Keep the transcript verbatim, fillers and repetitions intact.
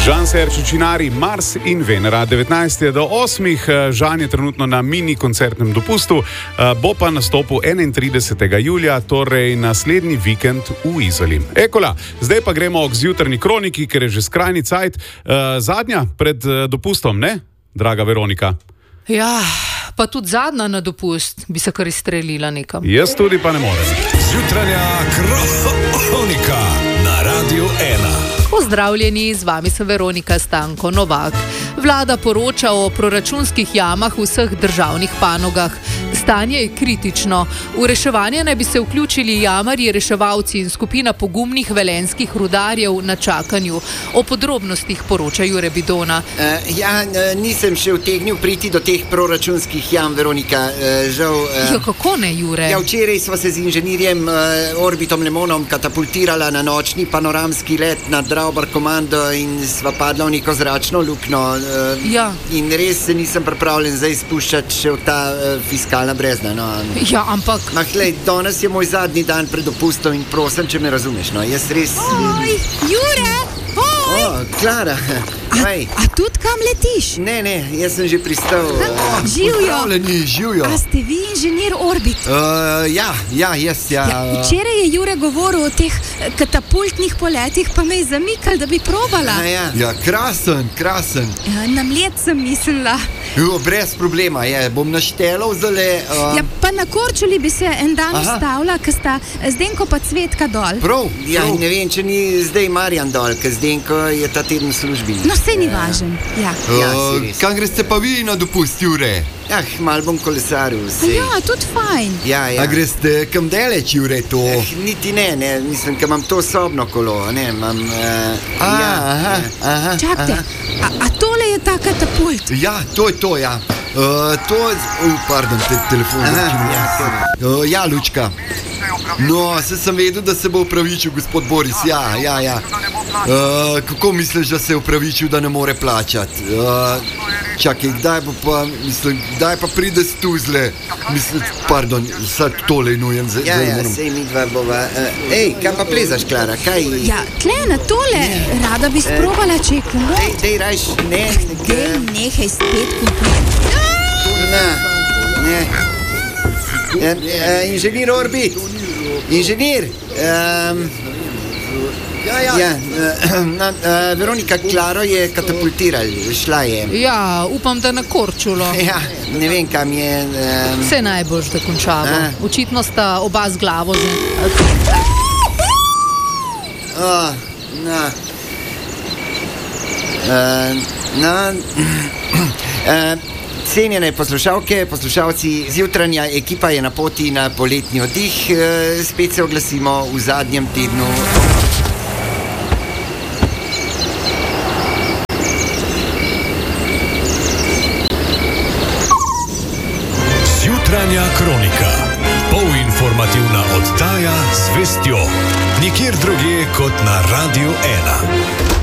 Žan Serčičinari, Mars in Venera. devetnajst do osmih. Žan je trenutno na mini koncertnem dopustu, bo pa nastopil enaintridesetega julija, torej naslednji vikend v Izoli. Ekola, zdaj pa gremo k zjutrajni kroniki, ker je že skrajni cajt. Zadnja pred dopustom, ne, draga Veronika? Ja, pa tudi zadnja na dopust bi se kar izstrelila nekam. Jaz tudi pa ne morem. Zjutranja kronika na Radiu ena. Pozdravljeni, z vami sem Veronika Stanko Novak. Vlada poroča o proračunskih jamah v vseh državnih panogah. Stanje je kritično. V reševanje naj bi se vključili jamarji, reševalci in skupina pogumnih velenjskih rudarjev na čakanju. O podrobnostih poroča Jure Bidona. Uh, ja, nisem še utegnil priti do teh proračunskih jam, Veronika. Uh, žal, uh, jo, kako ne, Jure? Ja, včeraj sva se z inženirjem uh, Orbitom Lemonom katapultirala na nočni panoramski let nad Draubar komando in sva padla v neko zračno luknjo. Uh, ja. In res se nisem pripravljen zdaj spuščati še v ta uh, fiskalna brezna. No. Ja, ampak... Mah, lej, danes je moj zadnji dan pred dopustom in prosim, če me razumeš. No. Jaz res... Oj, Jure! Oj! O, Klara! A, a tudi kam letiš? Ne, ne, jaz sem že pristal. Uh, Živjo! Živjo! A ste vi inženir Orbit? Uh, ja, ja, jaz, ja. ja. Včeraj je Jure govoril o teh katapultnih poletih, pa me je zamikal, da bi probala. A, ja. ja, krasen, krasen. Ja, na mlet sem mislila. Jo, brez problema, je, bom naštelal zdaj. Uh... Ja, pa na Korčuli bi se en dan ustavila, ker sta Zdenko pa Cvetka dol. Prav, ja, prav. Ne vem, če ni zdaj Marjan dol, ker Zdenko je ta teden v službi. No, sej ni važen. Ja. Ja, uh, kam greste pa vi na dopust, Jure? Ja, mal bom kolesaril. Ja, tudi fajn. Ja, ja. A greste kam daleč, Jure, to? Eh, niti ne, ne, mislim, ker imam to sobno kolo, ne, imam... Uh, a, ja, aha, aha. Čakajte, a, a tole je ta katapult? Ja, to je to, ja. Uh, to je... Uh, pardon, te, telefon. Aha, ja, uh, ja, Lučka. No, se sem vedel, da se bo upravičil gospod Boris, ja, ja, ja. Uh, kako misliš, da se je upravičil, da ne more plačati? Uh, čakaj, kdaj bo pa, mislim, kdaj pa pride s tuzle? Mislim, pardon, sad tole nujem. Z, ja, ja, sej mi dva bova. Uh, ej, kam pa plezaš, Klara, kaj? Ja, tle na tole, ne. Rada bi sprobala, če je kumo. Dej, dej, rajš, ne. Dej, nehaj spet kupiti. Ne, ne. Uh, uh, inženir Orbit, inženir, um, ja, ja. Ja, uh, na, uh, Veronika, Klaro je katapultiral, šla je. Ja, upam, da na Korčulo. Ja, ne vem, kam je. Um... Vse najboljš, da končamo. A? Očitno sta oba z glavo. Oh, na. Uh, na. Uh, Cenjene poslušalke, poslušalci, zjutranja ekipa je na poti na poletni oddih. E, spet se oglasimo v zadnjem tednu. Zjutranja kronika. Polinformativna oddaja z vestjo. Nikjer drugje kot na Radiu ena.